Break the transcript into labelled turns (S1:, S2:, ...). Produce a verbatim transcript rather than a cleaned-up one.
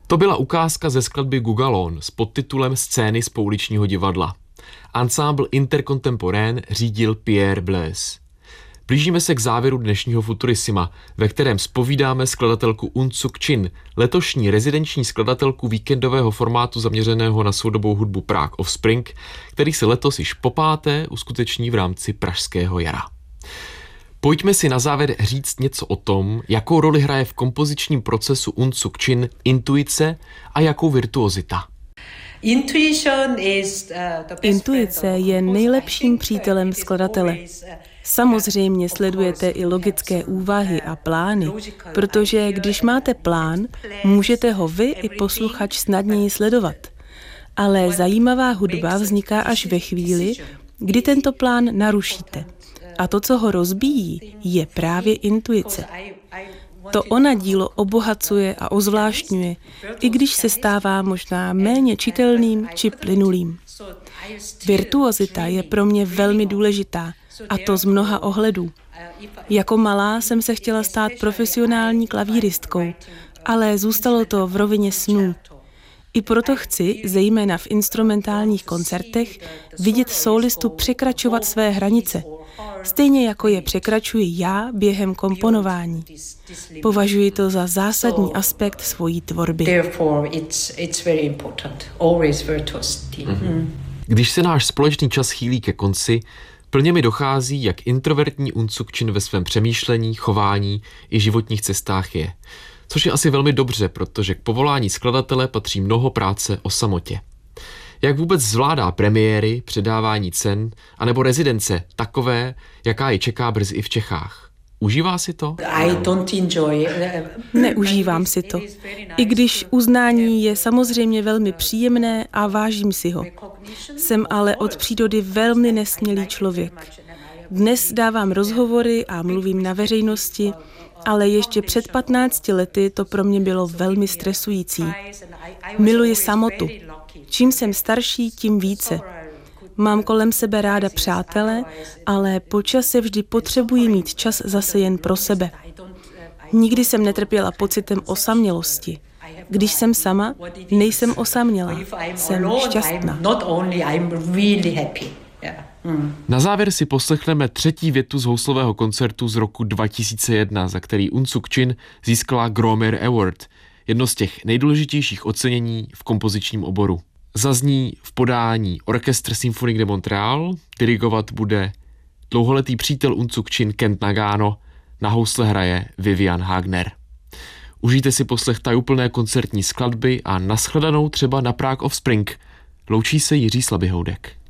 S1: To byla ukázka ze skladby Gugalon s podtitulem Scény z pouličního divadla. Ensemble Intercontemporain řídil Pierre Blaise. Blížíme se k závěru dnešního Futurissima, ve kterém zpovídáme skladatelku Un Suk Chin, letošní rezidenční skladatelku víkendového formátu zaměřeného na soudobou hudbu Prague Offspring, který se letos již popáté uskuteční v rámci Pražského jara. Pojďme si na závěr říct něco o tom, jakou roli hraje v kompozičním procesu Un Suk Chin intuice a jakou virtuozita.
S2: Intuice je nejlepším přítelem skladatele. Samozřejmě sledujete i logické úvahy a plány, protože když máte plán, můžete ho vy i posluchač snadněji sledovat. Ale zajímavá hudba vzniká až ve chvíli, kdy tento plán narušíte. A to, co ho rozbíjí, je právě intuice. To ona dílo obohacuje a ozvláštňuje, i když se stává možná méně čitelným či plynulým. Virtuozita je pro mě velmi důležitá, a to z mnoha ohledů. Jako malá jsem se chtěla stát profesionální klavíristkou, ale zůstalo to v rovině snů. I proto chci, zejména v instrumentálních koncertech, vidět solistu překračovat své hranice, stejně jako je překračuji já během komponování. Považuji to za zásadní aspekt svojí tvorby.
S1: Když se náš společný čas chýlí ke konci, plně mi dochází, jak introvertní Un Suk Chin ve svém přemýšlení, chování i životních cestách je. Což je asi velmi dobře, protože k povolání skladatele patří mnoho práce o samotě. Jak vůbec zvládá premiéry, předávání cen, anebo rezidence takové, jaká ji čeká brzy i v Čechách? Užívá si to?
S2: Neužívám si to. I když uznání je samozřejmě velmi příjemné a vážím si ho. Jsem ale od přírody velmi nesmělý člověk. Dnes dávám rozhovory a mluvím na veřejnosti, ale ještě před patnácti lety to pro mě bylo velmi stresující. Miluji samotu. Čím jsem starší, tím více. Mám kolem sebe ráda přátele, ale po čase vždy potřebuji mít čas zase jen pro sebe. Nikdy jsem netrpěla pocitem osamělosti. Když jsem sama, nejsem osamělá, jsem šťastná.
S1: Na závěr si poslechneme třetí větu z houslového koncertu z roku dva tisíce jedna, za který Un Suk Chin získala Gromer Award, jedno z těch nejdůležitějších ocenění v kompozičním oboru. Zazní v podání Orchestre Symphonique de Montréal, dirigovat bude dlouholetý přítel Un Suk Chin Kent Nagano, na housle hraje Vivian Hagner. Užijte si poslech tajuplné koncertní skladby a nashledanou třeba na Prague Offspring. Loučí se Jiří Slabyhoudek.